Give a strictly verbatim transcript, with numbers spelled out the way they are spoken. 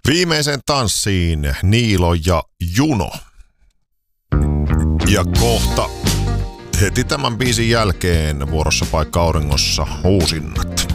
Viimeisen tanssiin Niilo ja Juno. Ja kohta heti tämän biisin jälkeen vuorossa paikka auringossa uusinnat.